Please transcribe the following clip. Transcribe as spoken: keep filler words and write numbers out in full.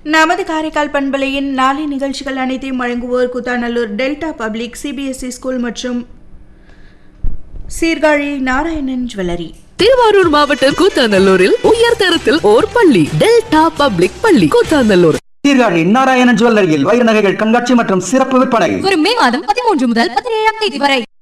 நமது காரைக்கால் பண்பலையின் நாளை நிகழ்ச்சிகள் அனைத்தையும் வழங்குவோர் Koothanallur delta public CBSE school மற்றும் சீர்காழி நாராயணன் ஜுவல்லரி. திருவாரூர் மாவட்டம் கூத்தாநல்லூரில் உயர்தரத்தில் ஓர் பள்ளி, டெல்டா பப்ளிக் பள்ளி கூத்தாநல்லூர். சீர்காழி நாராயணன் ஜுவல்லரியில் வைர நகைகள் கண்காட்சி மற்றும் சிறப்பு விற்பனை வரும் மே மாதம் பதிமூன்று முதல் பதினேழாம் தேதி வரை.